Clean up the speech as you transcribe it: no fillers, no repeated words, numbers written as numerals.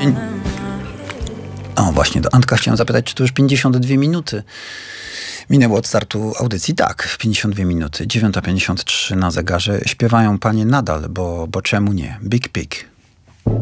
O, właśnie do Antka chciałem zapytać, czy to już 52 minuty minęło od startu audycji? Tak, 52 minuty, 9:53 na zegarze. Śpiewają panie nadal, bo czemu nie? Big Pig.